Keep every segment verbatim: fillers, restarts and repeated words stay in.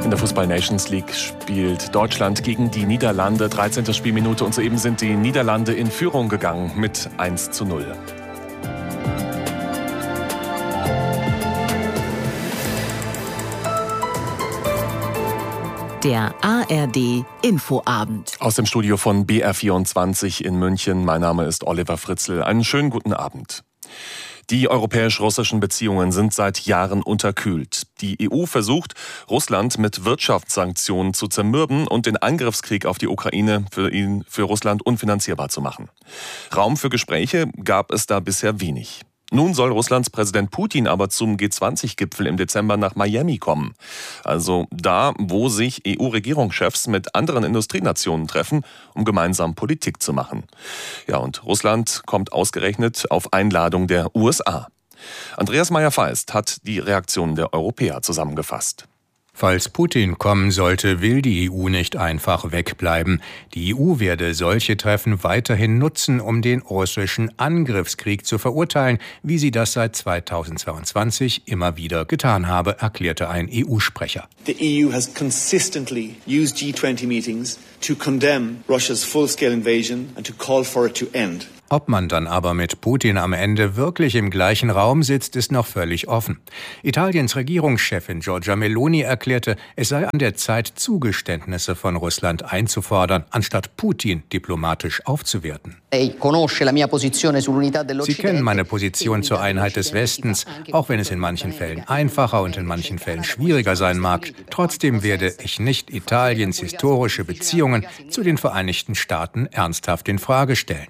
In der Fußball-Nations League spielt Deutschland gegen die Niederlande. dreizehnte Spielminute und soeben sind die Niederlande in Führung gegangen mit eins zu null. Der A R D Infoabend. Aus dem Studio von B R vierundzwanzig in München. Mein Name ist Oliver Fritzl. Einen schönen guten Abend. Die europäisch-russischen Beziehungen sind seit Jahren unterkühlt. Die E U versucht, Russland mit Wirtschaftssanktionen zu zermürben und den Angriffskrieg auf die Ukraine für ihn, für Russland unfinanzierbar zu machen. Raum für Gespräche gab es da bisher wenig. Nun soll Russlands Präsident Putin aber zum G zwanzig Gipfel im Dezember nach Miami kommen. Also da, wo sich E U-Regierungschefs mit anderen Industrienationen treffen, um gemeinsam Politik zu machen. Ja, und Russland kommt ausgerechnet auf Einladung der U S A. Andreas Meyer-Feist hat die Reaktionen der Europäer zusammengefasst. Falls Putin kommen sollte, will die E U nicht einfach wegbleiben. Die E U werde solche Treffen weiterhin nutzen, um den russischen Angriffskrieg zu verurteilen, wie sie das seit zweitausendzweiundzwanzig immer wieder getan habe, erklärte ein E U-Sprecher. The E U has consistently used G twenty meetings to condemn Russia's full-scale invasion and to call for it to end. Ob man dann aber mit Putin am Ende wirklich im gleichen Raum sitzt, ist noch völlig offen. Italiens Regierungschefin Giorgia Meloni erklärte, es sei an der Zeit, Zugeständnisse von Russland einzufordern, anstatt Putin diplomatisch aufzuwerten. Sie kennen meine Position zur Einheit des Westens, auch wenn es in manchen Fällen einfacher und in manchen Fällen schwieriger sein mag. Trotzdem werde ich nicht Italiens historische Beziehungen zu den Vereinigten Staaten ernsthaft in Frage stellen.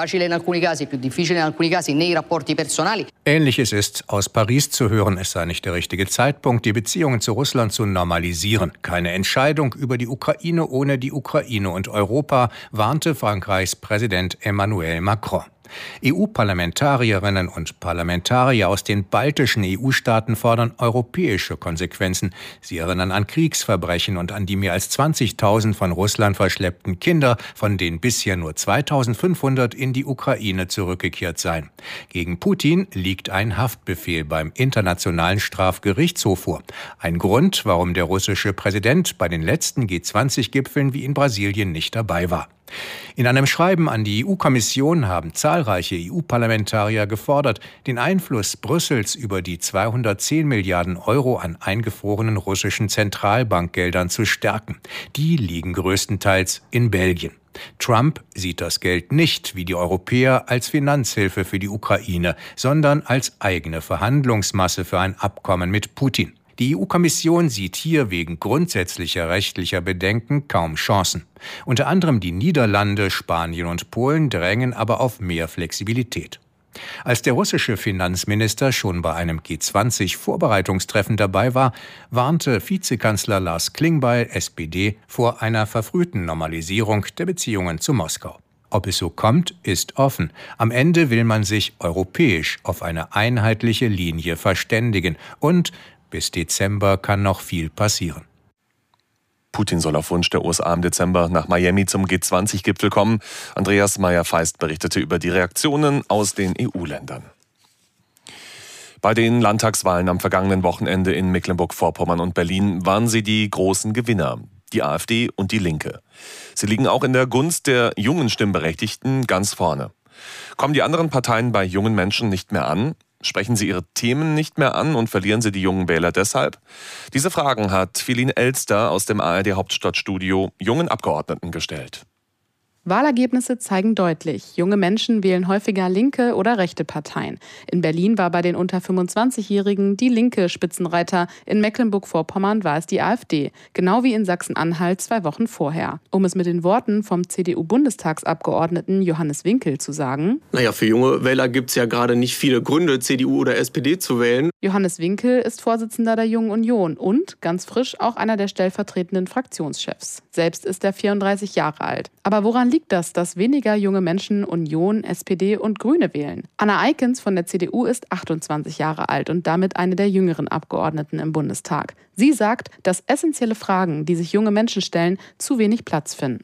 Ähnliches ist aus Paris zu hören, es sei nicht der richtige Zeitpunkt, die Beziehungen zu Russland zu normalisieren. Keine Entscheidung über die Ukraine ohne die Ukraine und Europa, warnte Frankreichs Präsident Emmanuel Macron. E U-Parlamentarierinnen und Parlamentarier aus den baltischen E U-Staaten fordern europäische Konsequenzen. Sie erinnern an Kriegsverbrechen und an die mehr als zwanzigtausend von Russland verschleppten Kinder, von denen bisher nur zweitausendfünfhundert in die Ukraine zurückgekehrt seien. Gegen Putin liegt ein Haftbefehl beim Internationalen Strafgerichtshof vor. Ein Grund, warum der russische Präsident bei den letzten G zwanzig Gipfeln wie in Brasilien nicht dabei war. In einem Schreiben an die E U-Kommission haben zahlreiche E U-Parlamentarier gefordert, den Einfluss Brüssels über die zweihundertzehn Milliarden Euro an eingefrorenen russischen Zentralbankgeldern zu stärken. Die liegen größtenteils in Belgien. Trump sieht das Geld nicht, wie die Europäer, als Finanzhilfe für die Ukraine, sondern als eigene Verhandlungsmasse für ein Abkommen mit Putin. Die E U-Kommission sieht hier wegen grundsätzlicher rechtlicher Bedenken kaum Chancen. Unter anderem die Niederlande, Spanien und Polen drängen aber auf mehr Flexibilität. Als der russische Finanzminister schon bei einem G zwanzig Vorbereitungstreffen dabei war, warnte Vizekanzler Lars Klingbeil, S P D, vor einer verfrühten Normalisierung der Beziehungen zu Moskau. Ob es so kommt, ist offen. Am Ende will man sich europäisch auf eine einheitliche Linie verständigen und bis Dezember kann noch viel passieren. Putin soll auf Wunsch der U S A im Dezember nach Miami zum G zwanzig Gipfel kommen. Andreas Meyer-Feist berichtete über die Reaktionen aus den E U-Ländern. Bei den Landtagswahlen am vergangenen Wochenende in Mecklenburg-Vorpommern und Berlin waren sie die großen Gewinner, die AfD und die Linke. Sie liegen auch in der Gunst der jungen Stimmberechtigten ganz vorne. Kommen die anderen Parteien bei jungen Menschen nicht mehr an? Sprechen sie ihre Themen nicht mehr an und verlieren sie die jungen Wähler deshalb? Diese Fragen hat Philine Elster aus dem A R D Hauptstadtstudio jungen Abgeordneten gestellt. Wahlergebnisse zeigen deutlich, junge Menschen wählen häufiger linke oder rechte Parteien. In Berlin war bei den unter fünfundzwanzigjährigen die Linke Spitzenreiter, in Mecklenburg-Vorpommern war es die AfD, genau wie in Sachsen-Anhalt zwei Wochen vorher. Um es mit den Worten vom C D U-Bundestagsabgeordneten Johannes Winkel zu sagen: Naja, für junge Wähler gibt es ja gerade nicht viele Gründe, C D U oder S P D zu wählen. Johannes Winkel ist Vorsitzender der Jungen Union und, ganz frisch, auch einer der stellvertretenden Fraktionschefs. Selbst ist er vierunddreißig Jahre alt. Aber woran liegt das, dass weniger junge Menschen Union, S P D und Grüne wählen? Anna Eikens von der C D U ist achtundzwanzig Jahre alt und damit eine der jüngeren Abgeordneten im Bundestag. Sie sagt, dass essentielle Fragen, die sich junge Menschen stellen, zu wenig Platz finden.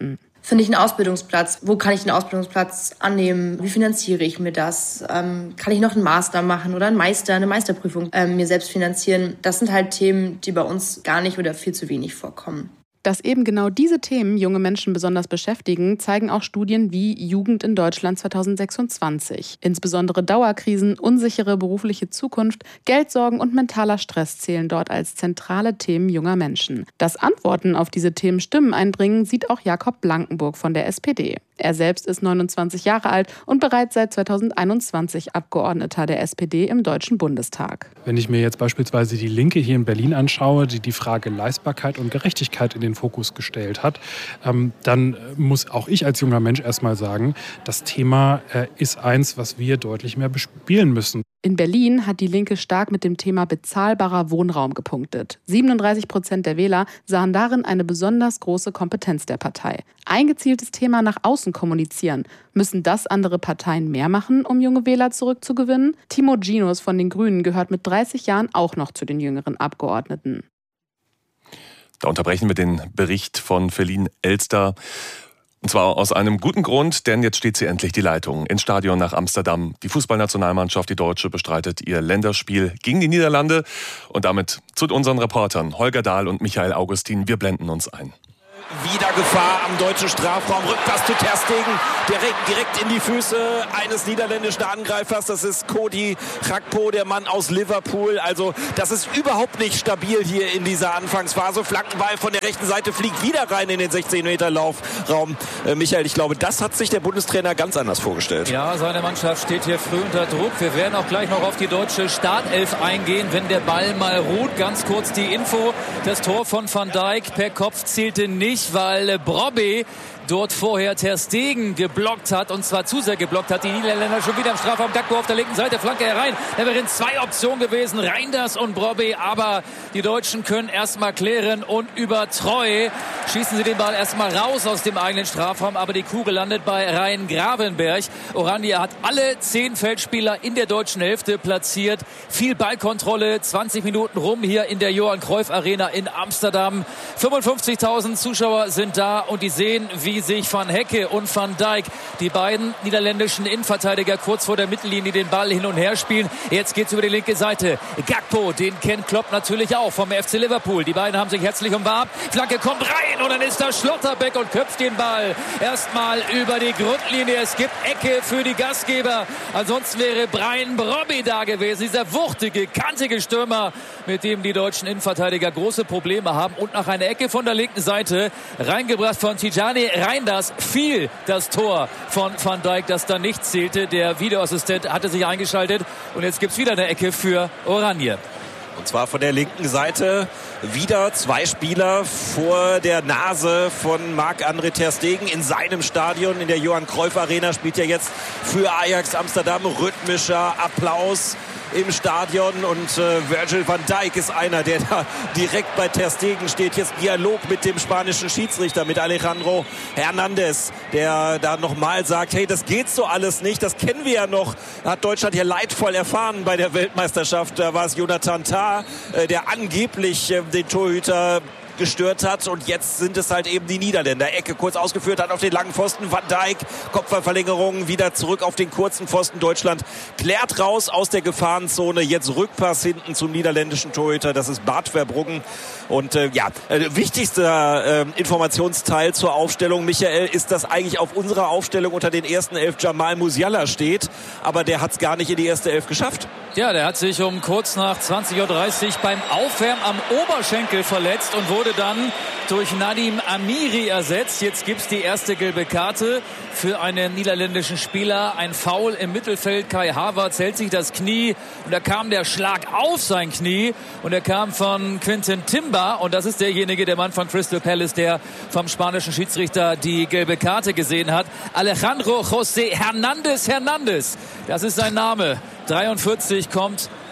finde ich einen Ausbildungsplatz? Wo kann ich einen Ausbildungsplatz annehmen? Wie finanziere ich mir das? Ähm, kann ich noch einen Master machen oder einen Meister, eine Meisterprüfung ähm, mir selbst finanzieren? Das sind halt Themen, die bei uns gar nicht oder viel zu wenig vorkommen. Dass eben genau diese Themen junge Menschen besonders beschäftigen, zeigen auch Studien wie Jugend in Deutschland zweitausendsechsundzwanzig. Insbesondere Dauerkrisen, unsichere berufliche Zukunft, Geldsorgen und mentaler Stress zählen dort als zentrale Themen junger Menschen. Dass Antworten auf diese Themen Stimmen einbringen, sieht auch Jakob Blankenburg von der S P D. Er selbst ist neunundzwanzig Jahre alt und bereits seit zweitausendeinundzwanzig Abgeordneter der S P D im Deutschen Bundestag. Wenn ich mir jetzt beispielsweise die Linke hier in Berlin anschaue, die die Frage Leistbarkeit und Gerechtigkeit in den Fokus gestellt hat, ähm, dann muss auch ich als junger Mensch erstmal sagen, das Thema äh, ist eins, was wir deutlich mehr bespielen müssen. In Berlin hat die Linke stark mit dem Thema bezahlbarer Wohnraum gepunktet. siebenunddreißig Prozent der Wähler sahen darin eine besonders große Kompetenz der Partei. Ein gezieltes Thema nach außen kommunizieren. Müssen das andere Parteien mehr machen, um junge Wähler zurückzugewinnen? Timo Ginos von den Grünen gehört mit dreißig Jahren auch noch zu den jüngeren Abgeordneten. Da unterbrechen wir den Bericht von Feline Elster. Und zwar aus einem guten Grund, denn jetzt steht sie endlich die Leitung ins Stadion nach Amsterdam. Die Fußballnationalmannschaft, die Deutsche, bestreitet ihr Länderspiel gegen die Niederlande. Und damit zu unseren Reportern Holger Dahl und Michael Augustin. Wir blenden uns ein. Wieder Gefahr am deutschen Strafraum. Rückpass zu Ter Stegen. Direkt, direkt in die Füße eines niederländischen Angreifers. Das ist Cody Gakpo, der Mann aus Liverpool. Also das ist überhaupt nicht stabil hier in dieser Anfangsphase. Flankenball von der rechten Seite fliegt wieder rein in den sechzehn Meter Laufraum. Äh, Michael, ich glaube, das hat sich der Bundestrainer ganz anders vorgestellt. Ja, seine Mannschaft steht hier früh unter Druck. Wir werden auch gleich noch auf die deutsche Startelf eingehen, wenn der Ball mal ruht. Ganz kurz die Info. Das Tor von Van Dijk per Kopf zählte nicht, weil Brobbey dort vorher Ter Stegen geblockt hat, und zwar zu sehr geblockt hat. Die Niederländer schon wieder im Strafraum. Gakpo auf der linken Seite, Flanke herein. Da wären zwei Optionen gewesen, Reinders und Brobbey, aber die Deutschen können erstmal klären und über Treu schießen sie den Ball erstmal raus aus dem eigenen Strafraum, aber die Kugel landet bei Rhein Gravenberg. Oranje hat alle zehn Feldspieler in der deutschen Hälfte platziert. Viel Ballkontrolle, zwanzig Minuten rum hier in der Johan Cruyff Arena in Amsterdam. fünfundfünfzigtausend Zuschauer sind da und die sehen, wie sich Van Hecke und Van Dijk, die beiden niederländischen Innenverteidiger, kurz vor der Mittellinie den Ball hin und her spielen. Jetzt geht's über die linke Seite. Gakpo, den kennt Klopp natürlich auch vom F C Liverpool. Die beiden haben sich herzlich umarmt. Flanke kommt rein und dann ist da Schlotterbeck und köpft den Ball erstmal über die Grundlinie. Es gibt Ecke für die Gastgeber. Ansonsten wäre Brian Brobbey da gewesen. Dieser wuchtige, kantige Stürmer, mit dem die deutschen Innenverteidiger große Probleme haben. Und nach einer Ecke von der linken Seite, reingebracht von Tijani Reinders, fiel das Tor von Van Dijk, das dann nicht zählte. Der Videoassistent hatte sich eingeschaltet und jetzt gibt es wieder eine Ecke für Oranje. Und zwar von der linken Seite wieder zwei Spieler vor der Nase von Marc-André Ter Stegen in seinem Stadion. In der Johan Cruyff Arena spielt er jetzt für Ajax Amsterdam. Rhythmischer Applaus im Stadion und äh, Virgil van Dijk ist einer, der da direkt bei Ter Stegen steht. Jetzt Dialog mit dem spanischen Schiedsrichter, mit Alejandro Hernandez, der da nochmal sagt, hey, das geht so alles nicht, das kennen wir ja noch. Hat Deutschland ja leidvoll erfahren bei der Weltmeisterschaft. Da war es Jonathan Tah, äh, der angeblich äh, den Torhüter gestört hat, und jetzt sind es halt eben die Niederländer. Ecke kurz ausgeführt hat auf den langen Pfosten. Van Dijk, Kopfballverlängerung, wieder zurück auf den kurzen Pfosten. Deutschland klärt raus aus der Gefahrenzone. Jetzt Rückpass hinten zum niederländischen Torhüter. Das ist Bart Verbruggen. Und äh, ja, äh, wichtigster äh, Informationsteil zur Aufstellung, Michael, ist, dass eigentlich auf unserer Aufstellung unter den ersten elf Jamal Musiala steht. Aber der hat es gar nicht in die erste Elf geschafft. Ja, der hat sich um kurz nach zwanzig Uhr dreißig beim Aufwärmen am Oberschenkel verletzt und wurde dann durch Nadim Amiri ersetzt. Jetzt gibt es die erste gelbe Karte für einen niederländischen Spieler. Ein Foul im Mittelfeld. Kai Havertz hält sich das Knie und da kam der Schlag auf sein Knie und er kam von Quinten Timber, und das ist derjenige, der Mann von Crystal Palace, der vom spanischen Schiedsrichter die gelbe Karte gesehen hat. Alejandro José Hernandez Hernandez, das ist sein Name. dreiundvierzig, kommt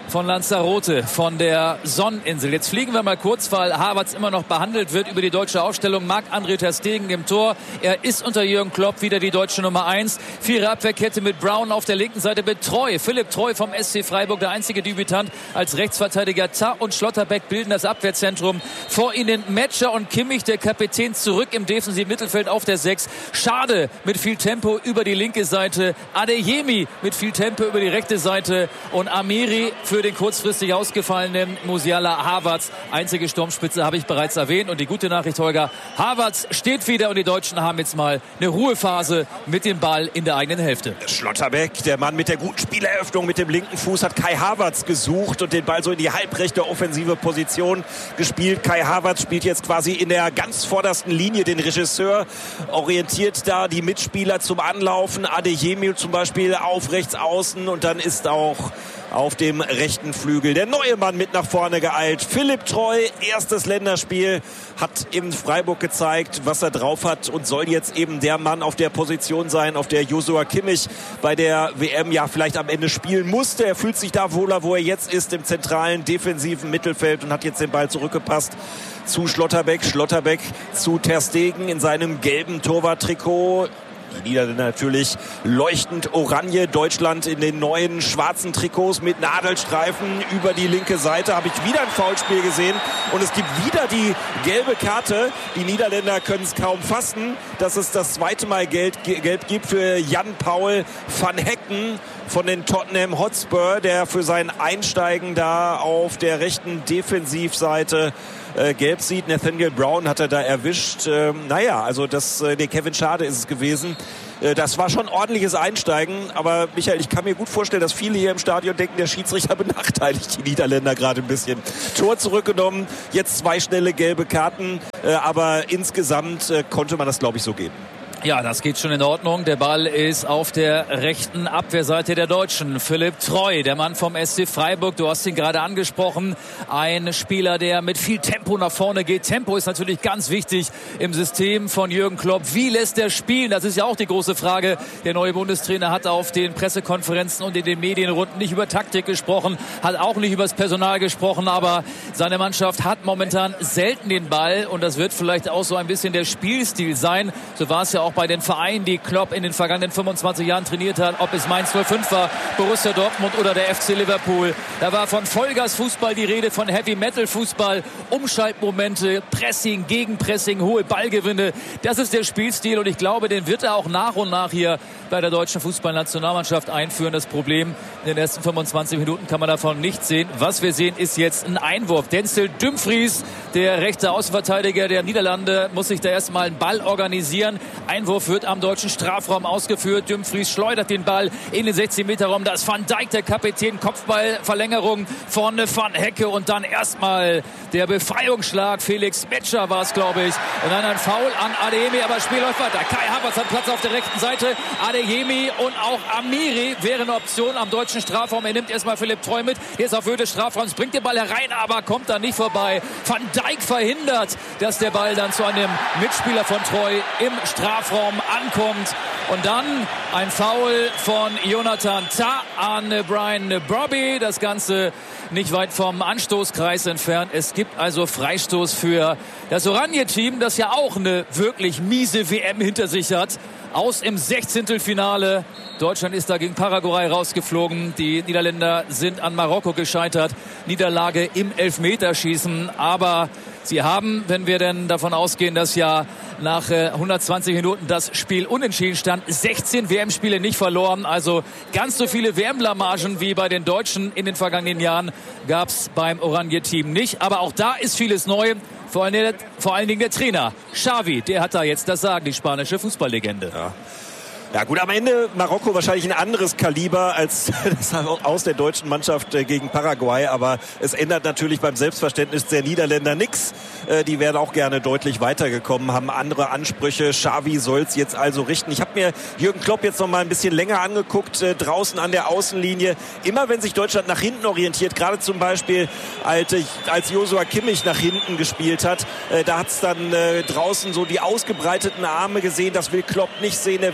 von Lanzarote, von der Sonneninsel. Jetzt fliegen wir mal kurz, weil Havertz immer noch behandelt wird, über die deutsche Aufstellung. Marc-André ter Stegen im Tor. Er ist unter Jürgen Klopp wieder die deutsche Nummer eins. Vierer Abwehrkette mit Brown auf der linken Seite mit Treu. Philipp Treu vom S C Freiburg, der einzige Debütant als Rechtsverteidiger. Tah und Schlotterbeck bilden das Abwehrzentrum. Vor ihnen Metscher und Kimmich, der Kapitän, zurück im defensiven Mittelfeld auf der sechs. Schade mit viel Tempo über die linke Seite. Adeyemi mit viel Tempo über die rechte Seite. Und Amiri für den kurzfristig ausgefallenen Musiala. Havertz, einzige Sturmspitze, habe ich bereits erwähnt. Und die gute Nachricht, Holger, Havertz steht wieder und die Deutschen haben jetzt mal eine Ruhephase mit dem Ball in der eigenen Hälfte. Schlotterbeck, der Mann mit der guten Spieleröffnung mit dem linken Fuß, hat Kai Havertz gesucht und den Ball so in die halbrechte offensive Position gespielt. Kai Havertz spielt jetzt quasi in der ganz vordersten Linie den Regisseur, orientiert da die Mitspieler zum Anlaufen. Adeyemi zum Beispiel auf rechts außen und dann ist auch auf dem rechten Flügel der neue Mann mit nach vorne geeilt. Philipp Treu, erstes Länderspiel, hat in Freiburg gezeigt, was er drauf hat und soll jetzt eben der Mann auf der Position sein, auf der Joshua Kimmich bei der W M ja vielleicht am Ende spielen musste. Er fühlt sich da wohler, wo er jetzt ist, im zentralen defensiven Mittelfeld und hat jetzt den Ball zurückgepasst zu Schlotterbeck. Schlotterbeck zu ter Stegen in seinem gelben Torwarttrikot. Die Niederländer natürlich leuchtend oranje. Deutschland in den neuen schwarzen Trikots mit Nadelstreifen über die linke Seite. Habe ich wieder ein Foulspiel gesehen. Und es gibt wieder die gelbe Karte. Die Niederländer können es kaum fassen, dass es das zweite Mal gelb, gelb gibt für Jan-Paul van Hecken von den Tottenham Hotspur, der für sein Einsteigen da auf der rechten Defensivseite äh, gelb sieht. Nathaniel Brown hat er da erwischt. Ähm, naja, also das, äh, nee, Kevin Schade ist es gewesen. Äh, das war schon ordentliches Einsteigen. Aber Michael, ich kann mir gut vorstellen, dass viele hier im Stadion denken, der Schiedsrichter benachteiligt die Niederländer gerade ein bisschen. Tor zurückgenommen, jetzt zwei schnelle gelbe Karten. Äh, aber insgesamt äh, konnte man das, glaube ich, so geben. Ja, das geht schon in Ordnung. Der Ball ist auf der rechten Abwehrseite der Deutschen. Philipp Treu, der Mann vom S C Freiburg. Du hast ihn gerade angesprochen. Ein Spieler, der mit viel Tempo nach vorne geht. Tempo ist natürlich ganz wichtig im System von Jürgen Klopp. Wie lässt er spielen? Das ist ja auch die große Frage. Der neue Bundestrainer hat auf den Pressekonferenzen und in den Medienrunden nicht über Taktik gesprochen, hat auch nicht über das Personal gesprochen, aber seine Mannschaft hat momentan selten den Ball und das wird vielleicht auch so ein bisschen der Spielstil sein. So war es ja auch bei den Vereinen, die Klopp in den vergangenen fünfundzwanzig Jahren trainiert hat, ob es Mainz null fünf war, Borussia Dortmund oder der F C Liverpool. Da war von Vollgas-Fußball die Rede, von Heavy-Metal-Fußball, Umschaltmomente, Pressing, Gegenpressing, hohe Ballgewinne. Das ist der Spielstil und ich glaube, den wird er auch nach und nach hier bei der deutschen Fußballnationalmannschaft einführen. Das Problem, in den ersten fünfundzwanzig Minuten kann man davon nichts sehen. Was wir sehen, ist jetzt ein Einwurf. Denzel Dumfries, der rechte Außenverteidiger der Niederlande, muss sich da erstmal einen Ball organisieren. Einwurf wird am deutschen Strafraum ausgeführt. Dumfries schleudert den Ball in den sechzehn Meter Raum. Da ist Van Dijk, der Kapitän. Kopfballverlängerung von Van Hecke und dann erstmal der Befreiungsschlag. Felix Metscher war es, glaube ich. Und dann ein Foul an Adeyemi, aber das Spiel läuft weiter. Kai Havertz hat Platz auf der rechten Seite. Adeyemi und auch Amiri wäre eine Option am deutschen Strafraum. Er nimmt erstmal Philipp Treu mit. Hier ist auf Höhe des Strafraums, bringt den Ball herein, aber kommt da nicht vorbei. Van Dijk verhindert, dass der Ball dann zu einem Mitspieler von Treu im Strafraum ankommt. Und dann ein Foul von Jonathan Tah an Brian Brobby. Das Ganze nicht weit vom Anstoßkreis entfernt. Es gibt also Freistoß für das Oranje-Team, das ja auch eine wirklich miese W M hinter sich hat. Aus im Sechzehntelfinale. Deutschland ist da gegen Paraguay rausgeflogen. Die Niederländer sind an Marokko gescheitert. Niederlage im Elfmeterschießen. Aber sie haben, wenn wir denn davon ausgehen, dass ja nach äh, hundertzwanzig Minuten das Spiel unentschieden stand, sechzehn W M-Spiele nicht verloren. Also ganz so viele W M-Blamagen wie bei den Deutschen in den vergangenen Jahren gab es beim Oranje-Team nicht. Aber auch da ist vieles neu. Vor allen, Dingen, vor allen Dingen der Trainer, Xavi, der hat da jetzt das Sagen, die spanische Fußballlegende. Ja. Ja gut, am Ende Marokko wahrscheinlich ein anderes Kaliber als das aus der deutschen Mannschaft gegen Paraguay, aber es ändert natürlich beim Selbstverständnis der Niederländer nichts. Die wären auch gerne deutlich weitergekommen, haben andere Ansprüche. Xavi soll's jetzt also richten. Ich habe mir Jürgen Klopp jetzt noch mal ein bisschen länger angeguckt, äh, draußen an der Außenlinie. Immer wenn sich Deutschland nach hinten orientiert, gerade zum Beispiel als, als Joshua Kimmich nach hinten gespielt hat, äh, da hat's dann äh, draußen so die ausgebreiteten Arme gesehen. Das will Klopp nicht sehen, er will direkt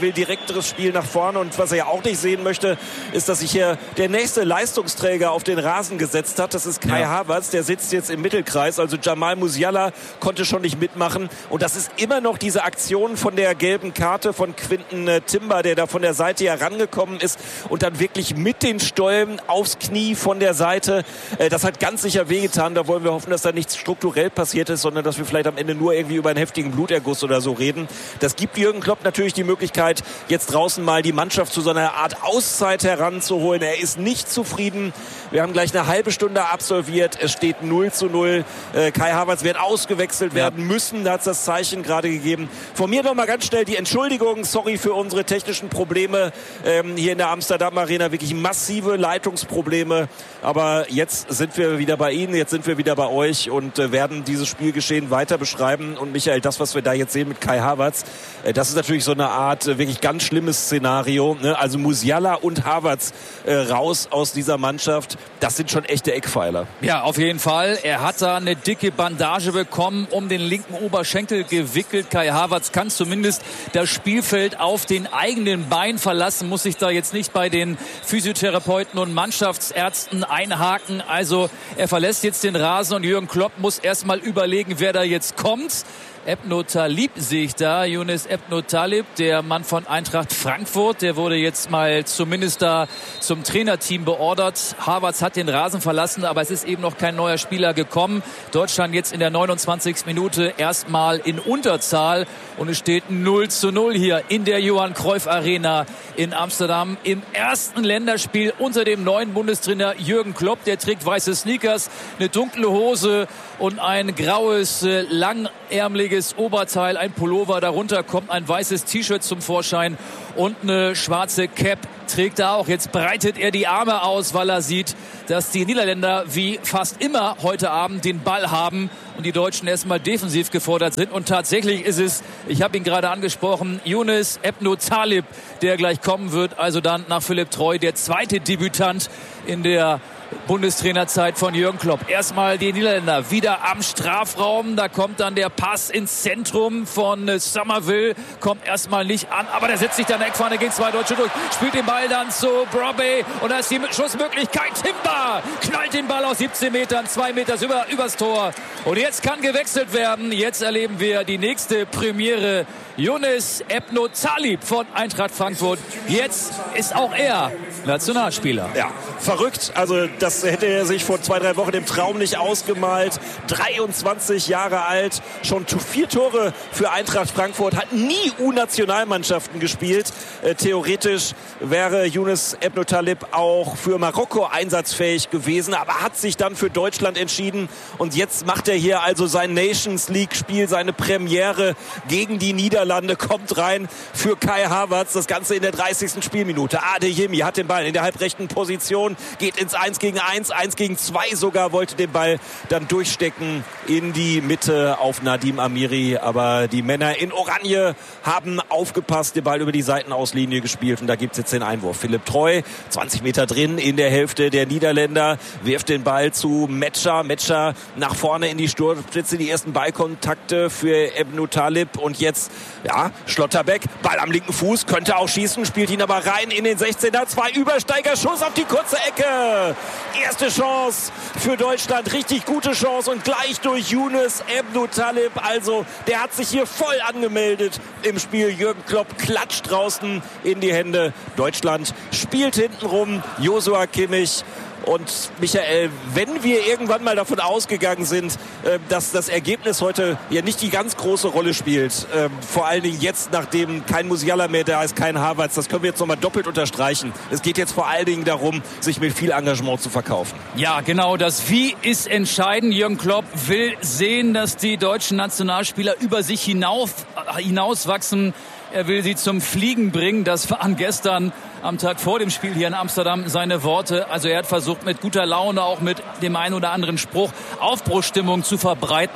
kompakteres Spiel nach vorne. Und was er ja auch nicht sehen möchte, ist, dass sich hier der nächste Leistungsträger auf den Rasen gesetzt hat. Das ist Kai ja. Havertz, der sitzt jetzt im Mittelkreis. Also Jamal Musiala konnte schon nicht mitmachen. Und das ist immer noch diese Aktion von der gelben Karte von Quinten äh, Timber, der da von der Seite herangekommen ist und dann wirklich mit den Stollen aufs Knie von der Seite. Äh, das hat ganz sicher wehgetan. Da wollen wir hoffen, dass da nichts strukturell passiert ist, sondern dass wir vielleicht am Ende nur irgendwie über einen heftigen Bluterguss oder so reden. Das gibt Jürgen Klopp natürlich die Möglichkeit, jetzt draußen mal die Mannschaft zu so einer Art Auszeit heranzuholen. Er ist nicht zufrieden. Wir haben gleich eine halbe Stunde absolviert. Es steht null zu null. Äh, Kai Havertz wird ausgewechselt werden ja. müssen. Da hat es das Zeichen gerade gegeben. Von mir noch mal ganz schnell die Entschuldigung. Sorry für unsere technischen Probleme ähm, hier in der Amsterdam Arena. Wirklich massive Leitungsprobleme. Aber jetzt sind wir wieder bei Ihnen. Jetzt sind wir wieder bei euch und äh, werden dieses Spielgeschehen weiter beschreiben. Und Michael, das, was wir da jetzt sehen mit Kai Havertz, äh, das ist natürlich so eine Art äh, wirklich ganz schlimmes Szenario. Ne? Also Musiala und Havertz äh, raus aus dieser Mannschaft. Das sind schon echte Eckpfeiler. Ja, auf jeden Fall. Er hat da eine dicke Bandage bekommen, um den linken Oberschenkel gewickelt. Kai Havertz kann zumindest das Spielfeld auf den eigenen Beinen verlassen, muss sich da jetzt nicht bei den Physiotherapeuten und Mannschaftsärzten einhaken. Also er verlässt jetzt den Rasen und Jürgen Klopp muss erstmal überlegen, wer da jetzt kommt. Ebno Talib sehe ich da, Younes Ebno Talib, der Mann von Eintracht Frankfurt, der wurde jetzt mal zumindest da zum Trainerteam beordert. Havertz hat den Rasen verlassen, aber es ist eben noch kein neuer Spieler gekommen. Deutschland jetzt in der neunundzwanzigsten Minute erstmal in Unterzahl und es steht null zu null hier in der Johann Cruyff Arena in Amsterdam im ersten Länderspiel unter dem neuen Bundestrainer Jürgen Klopp. Der trägt weiße Sneakers, eine dunkle Hose und ein graues, äh, langärmeliges Oberteil, ein Pullover, darunter kommt ein weißes T-Shirt zum Vorschein und eine schwarze Cap trägt er auch. Jetzt breitet er die Arme aus, weil er sieht, dass die Niederländer wie fast immer heute Abend den Ball haben und die Deutschen erstmal defensiv gefordert sind. Und tatsächlich ist es, ich habe ihn gerade angesprochen, Younes Ebno Talib, der gleich kommen wird. Also dann nach Philipp Treu der zweite Debütant in der Bundestrainerzeit von Jürgen Klopp. Erstmal die Niederländer wieder am Strafraum. Da kommt dann der Pass ins Zentrum von Somerville. Kommt erstmal nicht an, aber der setzt sich dann Eckfahne gegen zwei Deutsche durch. Spielt den Ball dann zu Brobbey und da ist die Schussmöglichkeit. Timber knallt den Ball aus siebzehn Metern, zwei Meter über, übers Tor. Und jetzt kann gewechselt werden. Jetzt erleben wir die nächste Premiere. Younes Ebno Talib von Eintracht Frankfurt. Jetzt ist auch er Nationalspieler. Ja, verrückt. Also das hätte er sich vor zwei, drei Wochen im Traum nicht ausgemalt. dreiundzwanzig Jahre alt, schon vier Tore für Eintracht Frankfurt, hat nie U-Nationalmannschaften gespielt. Äh, theoretisch wäre Younes Ebno Talib auch für Marokko einsatzfähig gewesen, aber hat sich dann für Deutschland entschieden. Und jetzt macht er hier also sein Nations League-Spiel, seine Premiere gegen die Niederlande. Kommt rein für Kai Havertz. Das Ganze in der dreißigsten Spielminute. Adeyemi hat den Ball in der halbrechten Position, geht ins eins gegen eins, eins gegen zwei sogar, wollte den Ball dann durchstecken in die Mitte auf Nadim Amiri. Aber die Männer in Oranje haben aufgepasst, den Ball über die Seitenauslinie gespielt und da gibt es jetzt den Einwurf. Philipp Treu, zwanzig Meter drin in der Hälfte der Niederländer, wirft den Ball zu Metscher. Metscher nach vorne in die Sturmspitze, die ersten Ballkontakte für Ebno Talib und jetzt ja, Schlotterbeck, Ball am linken Fuß, könnte auch schießen, spielt ihn aber rein in den sechzehner, zwei Übersteiger, Schuss auf die kurze Ecke. Erste Chance für Deutschland, richtig gute Chance und gleich durch Younes Ebno Talib. Also der hat sich hier voll angemeldet im Spiel. Jürgen Klopp klatscht draußen in die Hände. Deutschland spielt hintenrum, Joshua Kimmich. Und Michael, wenn wir irgendwann mal davon ausgegangen sind, dass das Ergebnis heute ja nicht die ganz große Rolle spielt, vor allen Dingen jetzt, nachdem kein Musiala mehr da ist, kein Havertz, das können wir jetzt nochmal doppelt unterstreichen. Es geht jetzt vor allen Dingen darum, sich mit viel Engagement zu verkaufen. Ja, genau, das Wie ist entscheidend. Jürgen Klopp will sehen, dass die deutschen Nationalspieler über sich hinauf, hinauswachsen. Er will sie zum Fliegen bringen. Das waren gestern am Tag vor dem Spiel hier in Amsterdam seine Worte. Also er hat versucht, mit guter Laune, auch mit dem einen oder anderen Spruch, Aufbruchsstimmung zu verbreiten.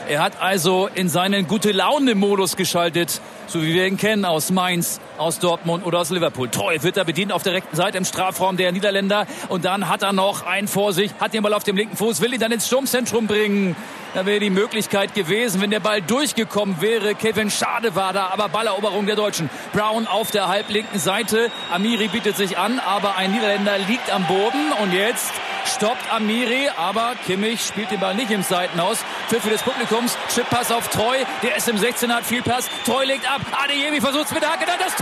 Er hat also in seinen Gute-Laune-Modus geschaltet, so wie wir ihn kennen aus Mainz, aus Dortmund oder aus Liverpool. Treu wird er bedient auf der rechten Seite im Strafraum der Niederländer. Und dann hat er noch einen vor sich, hat den Ball auf dem linken Fuß, will ihn dann ins Sturmzentrum bringen. Da wäre die Möglichkeit gewesen, wenn der Ball durchgekommen wäre. Kevin Schade war da, aber Balleroberung der Deutschen. Brown auf der halblinken Seite. Amiri bietet sich an, aber ein Niederländer liegt am Boden. Und jetzt stoppt Amiri, aber Kimmich spielt den Ball nicht im Seitenhaus. Pfiff des Publikums, Chippass auf Treu. Der ist im sechzehner, hat viel Pass. Treu legt ab. Adeyemi versucht es mit der Hacke, dann das Tor!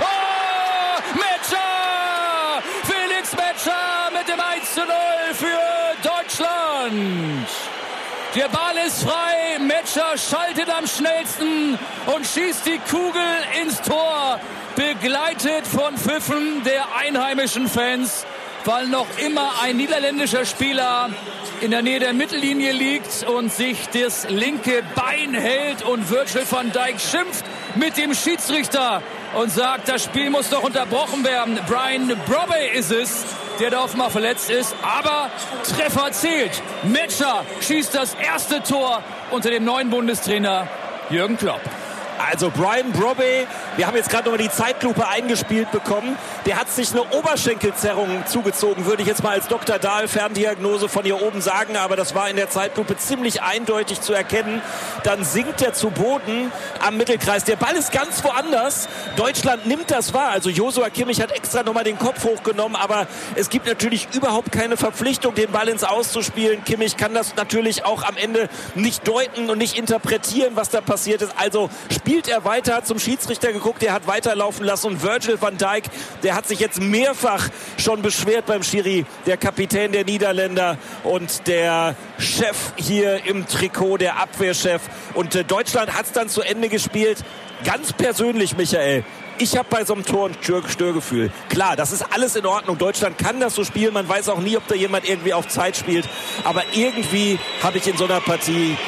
Metscher! Felix Metscher mit dem eins zu null für Deutschland! Der Ball ist frei, Metscher schaltet am schnellsten und schießt die Kugel ins Tor, begleitet von Pfiffen der einheimischen Fans, weil noch immer ein niederländischer Spieler in der Nähe der Mittellinie liegt und sich das linke Bein hält und Virgil van Dijk schimpft mit dem Schiedsrichter und sagt, das Spiel muss doch unterbrochen werden. Brian Brobby ist es, der da offenbar verletzt ist, aber Treffer zählt. Metscher schießt das erste Tor unter dem neuen Bundestrainer Jürgen Klopp. Also Brian Brobby, wir haben jetzt gerade nochmal die Zeitlupe eingespielt bekommen. Der hat sich eine Oberschenkelzerrung zugezogen, würde ich jetzt mal als Doktor Dahl Ferndiagnose von hier oben sagen. Aber das war in der Zeitlupe ziemlich eindeutig zu erkennen. Dann sinkt er zu Boden am Mittelkreis. Der Ball ist ganz woanders. Deutschland nimmt das wahr. Also Joshua Kimmich hat extra nochmal den Kopf hochgenommen. Aber es gibt natürlich überhaupt keine Verpflichtung, den Ball ins Aus zu spielen. Kimmich kann das natürlich auch am Ende nicht deuten und nicht interpretieren, was da passiert ist. Also spielt er weiter, hat zum Schiedsrichter geguckt, der hat weiterlaufen lassen und Virgil van Dijk, der hat sich jetzt mehrfach schon beschwert beim Schiri, der Kapitän der Niederländer und der Chef hier im Trikot, der Abwehrchef. Und äh, Deutschland hat es dann zu Ende gespielt. Ganz persönlich, Michael, ich habe bei so einem Tor ein Störgefühl. Klar, das ist alles in Ordnung. Deutschland kann das so spielen. Man weiß auch nie, ob da jemand irgendwie auf Zeit spielt. Aber irgendwie habe ich in so einer Partie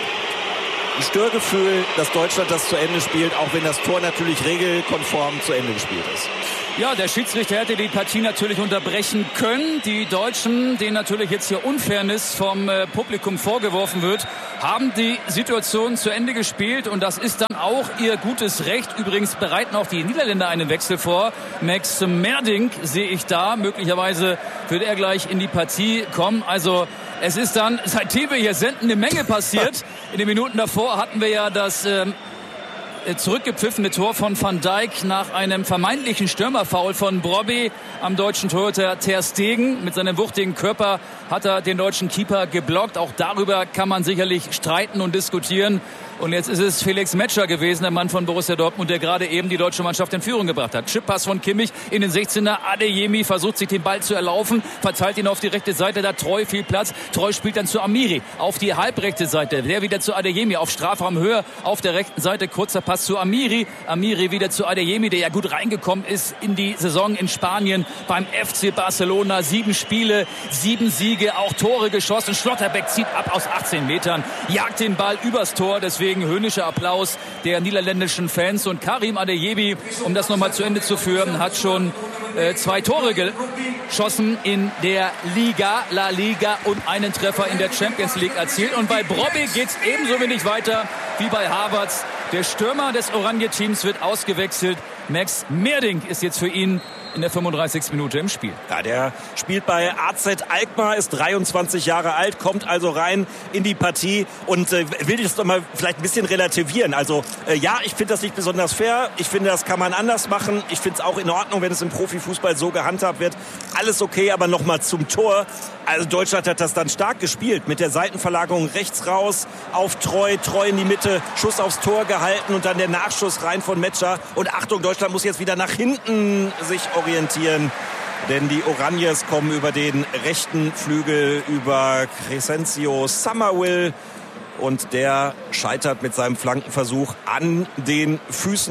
ein Störgefühl, dass Deutschland das zu Ende spielt, auch wenn das Tor natürlich regelkonform zu Ende gespielt ist. Ja, der Schiedsrichter hätte die Partie natürlich unterbrechen können. Die Deutschen, denen natürlich jetzt hier Unfairness vom äh, Publikum vorgeworfen wird, haben die Situation zu Ende gespielt und das ist dann auch ihr gutes Recht. Übrigens bereiten auch die Niederländer einen Wechsel vor. Max Merdink sehe ich da. Möglicherweise wird er gleich in die Partie kommen. Also es ist dann, seitdem wir hier senden, eine Menge passiert. In den Minuten davor hatten wir ja das ähm, zurückgepfiffene Tor von Van Dijk nach einem vermeintlichen Stürmerfoul von Brobby am deutschen Torhüter Ter Stegen. Mit seinem wuchtigen Körper hat er den deutschen Keeper geblockt. Auch darüber kann man sicherlich streiten und diskutieren. Und jetzt ist es Felix Metscher gewesen, der Mann von Borussia Dortmund, der gerade eben die deutsche Mannschaft in Führung gebracht hat. Chippass von Kimmich in den sechzehner. Adeyemi versucht sich den Ball zu erlaufen, verteilt ihn auf die rechte Seite, da Treu viel Platz. Treu spielt dann zu Amiri auf die halbrechte Seite. Der wieder zu Adeyemi auf Strafraumhöhe auf der rechten Seite. Kurzer Pass zu Amiri. Amiri wieder zu Adeyemi, der ja gut reingekommen ist in die Saison in Spanien beim F C Barcelona. Sieben Spiele, sieben Siege, auch Tore geschossen. Schlotterbeck zieht ab aus achtzehn Metern, jagt den Ball übers Tor. Deswegen höhnischer Applaus der niederländischen Fans. Und Karim Adeyemi, um das nochmal zu Ende zu führen, hat schon äh, zwei Tore geschossen in der Liga, La Liga, und einen Treffer in der Champions League erzielt. Und bei Brobby geht es ebenso wenig weiter wie bei Havertz. Der Stürmer des Oranje-Teams wird ausgewechselt. Max Merdink ist jetzt für ihn in der fünfunddreißigsten Minute im Spiel. Ja, der spielt bei A Z Alkmaar, ist dreiundzwanzig Jahre alt, kommt also rein in die Partie und äh, will das doch mal vielleicht ein bisschen relativieren. Also äh, ja, ich finde das nicht besonders fair. Ich finde, das kann man anders machen. Ich finde es auch in Ordnung, wenn es im Profifußball so gehandhabt wird. Alles okay, aber nochmal zum Tor. Also Deutschland hat das dann stark gespielt mit der Seitenverlagerung rechts raus auf Treu, Treu in die Mitte, Schuss aufs Tor gehalten und dann der Nachschuss rein von Metscher. Und Achtung, Deutschland muss jetzt wieder nach hinten sich orientieren, denn die Oranjes kommen über den rechten Flügel, über Crescencio Summerville und der scheitert mit seinem Flankenversuch an den Füßen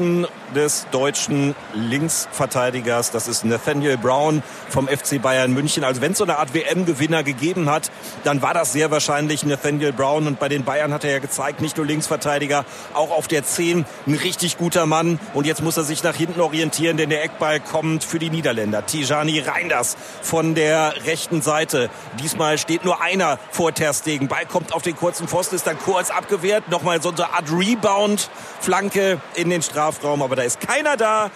des deutschen Linksverteidigers. Das ist Nathaniel Brown vom F C Bayern München. Also wenn es so eine Art W M-Gewinner gegeben hat, dann war das sehr wahrscheinlich Nathaniel Brown. Und bei den Bayern hat er ja gezeigt, nicht nur Linksverteidiger, auch auf der zehn ein richtig guter Mann. Und jetzt muss er sich nach hinten orientieren, denn der Eckball kommt für die Niederländer. Tijani Reinders von der rechten Seite. Diesmal steht nur einer vor Ter Stegen. Ball kommt auf den kurzen Pfosten, ist dann kurz abgewehrt. Nochmal so eine Art Rebound-Flanke in den Strafraum. Aber da ist keiner da.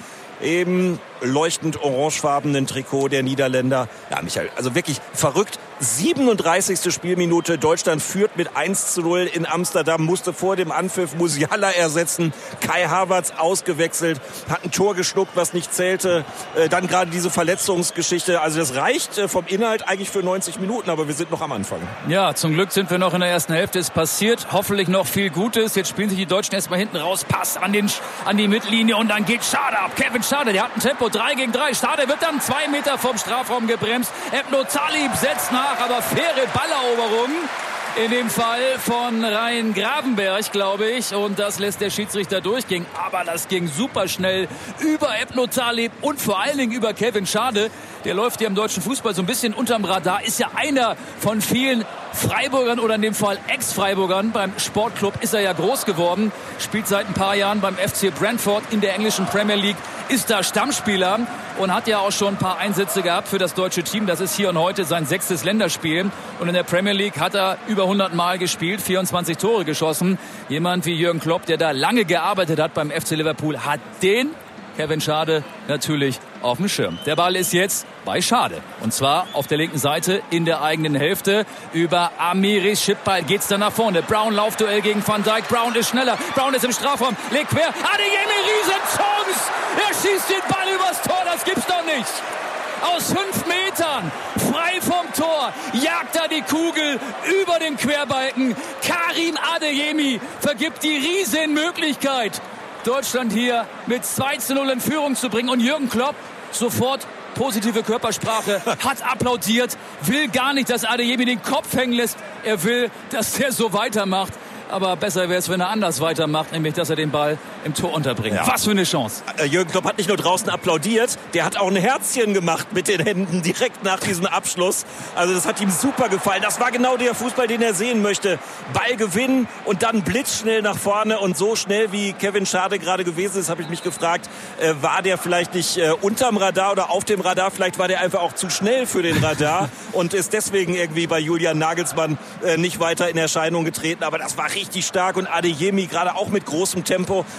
Im leuchtend orangefarbenen Trikot der Niederländer. Ja, Michael, also wirklich verrückt. siebenunddreißigste Spielminute. Deutschland führt mit eins zu null in Amsterdam, musste vor dem Anpfiff Musiala ersetzen. Kai Havertz ausgewechselt, hat ein Tor geschluckt, was nicht zählte. Äh, dann gerade diese Verletzungsgeschichte. Also das reicht äh, vom Inhalt eigentlich für neunzig Minuten, aber wir sind noch am Anfang. Ja, zum Glück sind wir noch in der ersten Hälfte. Es passiert hoffentlich noch viel Gutes. Jetzt spielen sich die Deutschen erstmal hinten raus. Pass an, den, an die Mittellinie und dann geht Schade ab. Kevin Schade, der hat ein Tempo drei gegen drei. Schade wird dann zwei Meter vom Strafraum gebremst. Ebno Talib setzt nach, aber faire Balleroberung. In dem Fall von Rhein Gravenberg, glaube ich. Und das lässt der Schiedsrichter durchgehen. Aber das ging super schnell über Ebno Talib und vor allen Dingen über Kevin Schade. Der läuft ja im deutschen Fußball so ein bisschen unterm Radar. Ist ja einer von vielen Freiburgern oder in dem Fall Ex-Freiburgern. Beim Sportclub ist er ja groß geworden. Spielt seit ein paar Jahren beim F C Brentford in der englischen Premier League. Ist da Stammspieler und hat ja auch schon ein paar Einsätze gehabt für das deutsche Team. Das ist hier und heute sein sechstes Länderspiel. Und in der Premier League hat er über hundert Mal gespielt, vierundzwanzig Tore geschossen. Jemand wie Jürgen Klopp, der da lange gearbeitet hat beim F C Liverpool, hat den Kevin Schade natürlich auf dem Schirm. Der Ball ist jetzt bei Schade. Und zwar auf der linken Seite in der eigenen Hälfte. Über Amiri Schippball geht's dann nach vorne. Brown Laufduell gegen Van Dijk. Brown ist schneller. Brown ist im Strafraum. Legt quer. Adeyemi, Riesenchance. Er schießt den Ball übers Tor. Das gibt's doch nicht. Aus fünf Metern, frei vom Tor, jagt er die Kugel über den Querbalken. Karim Adeyemi vergibt die Riesenmöglichkeit, Deutschland hier mit zwei zu null in Führung zu bringen. Und Jürgen Klopp sofort positive Körpersprache, hat applaudiert, will gar nicht, dass Adeyemi den Kopf hängen lässt. Er will, dass der so weitermacht. Aber besser wäre es, wenn er anders weitermacht, nämlich, dass er den Ball im Tor unterbringt. Ja. Was für eine Chance. Jürgen Klopp hat nicht nur draußen applaudiert, der hat auch ein Herzchen gemacht mit den Händen direkt nach diesem Abschluss. Also das hat ihm super gefallen. Das war genau der Fußball, den er sehen möchte. Ball gewinnen und dann blitzschnell nach vorne. Und so schnell wie Kevin Schade gerade gewesen ist, habe ich mich gefragt, äh, war der vielleicht nicht äh, unterm Radar oder auf dem Radar? Vielleicht war der einfach auch zu schnell für den Radar und ist deswegen irgendwie bei Julian Nagelsmann äh, nicht weiter in Erscheinung getreten. Aber das war richtig stark und Adeyemi gerade auch mit großem Tempo